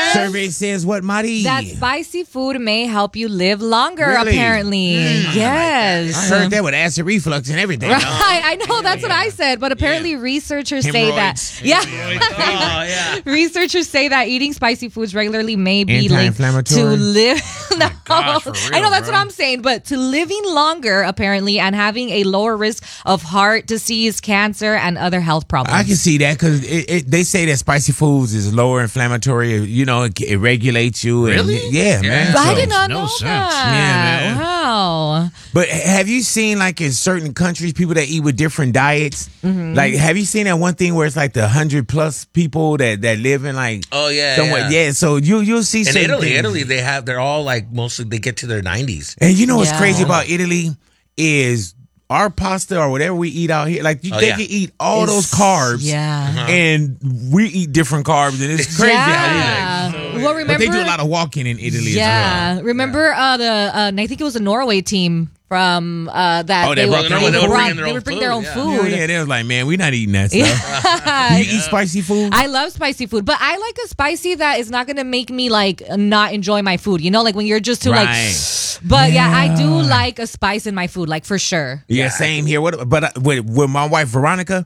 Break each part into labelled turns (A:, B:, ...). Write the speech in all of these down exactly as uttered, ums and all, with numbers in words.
A: Yes.
B: Survey says what, Mari?
A: That spicy food may help you live longer,
B: Really?
A: apparently.
B: Mm,
A: yes.
B: I heard that with acid reflux and everything.
A: Right, I know that's what I said, but apparently yeah. researchers say that. Yeah.
C: oh, yeah.
A: Researchers say that eating spicy foods regularly may be linked to live. no,
C: gosh, for real,
A: I know that's
C: bro.
A: what I'm saying, but to living longer, apparently, and having a lower risk of heart disease, cancer, and other health problems.
B: I can see that because it, it, they say that spicy foods is lower inflammatory. You know, it, it regulates you.
C: Really?
B: And, yeah,
C: yeah,
B: man.
A: But
B: So,
A: I did not
C: no
A: know
C: sense.
A: that.
B: Yeah, man.
A: Wow.
B: but have you seen, like, in certain countries, people that eat with different diets?
A: Mm-hmm.
B: Like, have you seen that one thing where it's like the hundred plus people that, that live in like
C: Oh yeah,
B: somewhere?
C: yeah.
B: Yeah. So you you'll see
C: In
B: certain
C: Italy,
B: things.
C: Italy, they have they're all like mostly they get to their nineties.
B: And you know what's
A: Yeah.
B: crazy about Italy is our pasta or whatever we eat out here. Like you,
C: Oh,
B: they
C: yeah.
B: can eat all
A: It's-
B: those carbs.
A: Yeah.
C: Uh-huh.
B: And we eat different carbs, and it's crazy how we
A: Yeah.
B: like.
A: Well, remember,
B: But they do a lot of walking in Italy
A: yeah.
B: as well.
A: Remember uh, the uh, I think it was a Norway team from uh, that
B: Oh, they
A: they,
B: brought
A: would,
B: their
A: they,
B: own
A: would
B: food.
A: brought-
C: They would
A: they
C: bring
A: would bring
C: their
A: their
C: own
A: own
C: food,
A: food.
B: Yeah, yeah, they was like, man, we not eating that stuff.
A: Yeah.
B: You eat spicy food?
A: I love spicy food, but I like a spicy that is not going to make me like not enjoy my food. You know, like when you're just too
B: Right.
A: like. But yeah. I do like a spice in my food, like for sure.
B: Yeah, same here. What? But uh, with, with my wife Veronica,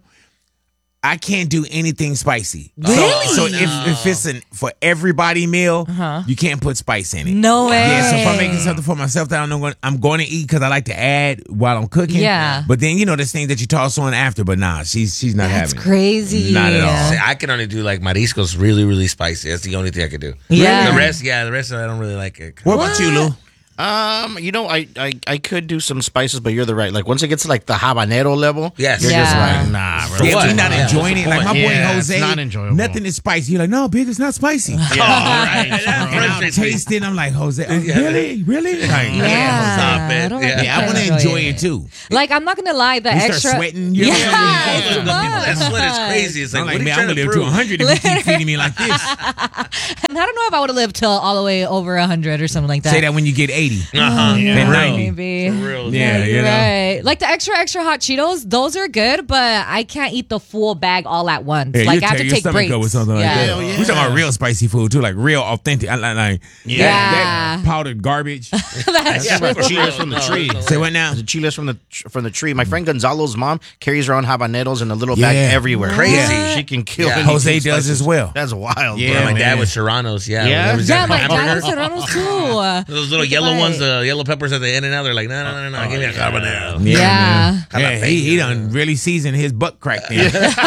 B: I can't do anything spicy.
A: Really?
B: So, so if, if it's an for everybody meal,
A: Uh-huh.
B: you can't put spice in it.
A: No way.
B: Yeah, so if I'm making something for myself that I know I'm, I'm going to eat because I like to add while I'm cooking.
A: Yeah.
B: But then you know there's things that you toss on after. But nah, she's she's not
A: That's
B: having it.
A: crazy.
B: Not at all.
C: See, I can only do like mariscos really, really spicy. That's the only thing I can do.
A: Yeah.
C: The rest, yeah, the rest I don't really like it.
B: What about you, Lou?
D: Um, you know, I, I I could do some spices, but you're the right. Like once it gets to like the habanero level,
C: Yes.
D: you're
A: Yeah.
D: just like, nah, bro.
B: Yeah,
C: what?
B: we're not
C: Yeah.
B: enjoying it. Like my boy
D: Yeah, it's
B: Jose,
D: not enjoyable.
B: nothing is spicy. You're like, no, big, it's not spicy.
C: Oh, right.
B: And I'm tasting. I'm like, Jose, oh,
C: Yeah.
B: really, really? Like,
A: Yeah.
C: stop it.
A: I don't
C: Yeah.
A: like
B: yeah, I want to
A: enjoy
B: enjoy
A: it.
B: it too.
A: Like I'm not gonna lie, the
B: You
A: extra
B: start sweating. You
A: Yeah,
B: know,
A: it's too
C: That
A: much.
C: sweat is crazy. It's like,
B: I'm
C: what
B: like,
C: are you
B: man, I'm
C: trying
B: gonna
C: to
B: live to
C: prove?
B: one hundred if you keep feeding me like this.
A: And I don't know if I would have lived till all the way over one hundred or something like that.
B: Say that when you get eighty.
C: Uh-huh.
B: Then
C: For
B: ninety.
C: real.
A: Maybe.
C: For real.
B: Yeah,
A: you're
B: you know.
A: right. Like the extra extra hot Cheetos, those are good, but I can't eat the full bag all at once.
B: Yeah,
A: like
B: you
A: I have
B: tear
A: to
B: your
A: take
B: stomach
A: breaks.
B: up with something like
A: yeah.
B: that.
D: Hell yeah.
B: We talking about real spicy food too, like real authentic. I like, like
A: Yeah.
B: that, that powdered garbage.
A: That's
C: Yeah,
A: true.
C: for
D: Chiles
C: real.
D: from the
C: No,
D: tree.
C: no, no.
B: Say what now?
D: The chiles from the from the tree. My friend Gonzalo's mom carries around habaneros in a little bag
B: Yeah.
D: everywhere.
C: Crazy.
D: Yeah. She can kill.
C: Yeah.
D: anything
B: Jose does
D: spicy.
B: as well.
D: That's wild.
B: Yeah,
D: bro.
C: My dad
B: man.
C: with serranos, yeah.
D: Yeah?
C: Whenever he's
A: Yeah,
C: got
A: my
C: hamburger,
A: dad was Serranos too.
C: Those little yellow
A: Right.
C: ones, the yellow peppers at the end and out. They're like, no, no, no, no, give me a habanero.
B: Yeah,
A: Yeah.
B: man. Yeah, he, he done really seasoned his butt crack then.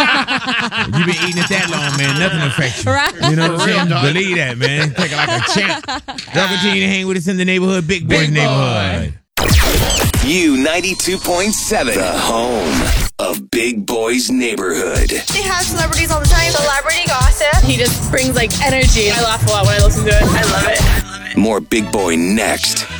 B: You been eating it that long, man. Nothing affects you.
A: Right.
B: You know what I'm
D: real,
B: saying?
D: dog.
B: Believe that, man. Take it like a champ. Y'all continue to hang with us in the neighborhood, Big Boys
C: Big Boy.
B: neighborhood.
E: U ninety-two point seven, the home of Big Boys Neighborhood.
F: They have celebrities all the time. Celebrity gossip. He just brings like energy. I laugh a lot when I listen to it. I love it.
E: More Big Boy next.